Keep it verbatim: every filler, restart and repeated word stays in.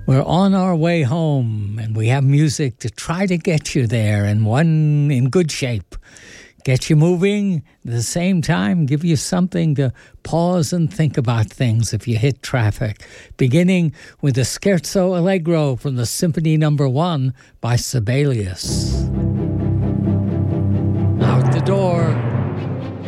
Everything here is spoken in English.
We're on our way home, and we have music to try to get you there, and one in good shape. Get you moving, at the same time, give you something to pause and think about things if you hit traffic. Beginning with the Scherzo Allegro from the Symphony Number One by Sibelius. Out the door.